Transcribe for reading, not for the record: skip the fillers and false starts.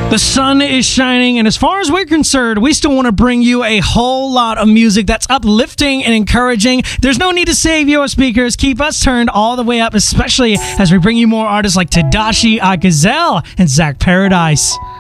The sun is shining, and as far as we're concerned, we still want to bring you a whole lot of music that's uplifting and encouraging. There's no need to save your speakers. Keep us turned all the way up, especially as we bring you more artists like Tadashi Gazelle and Zach Paradise.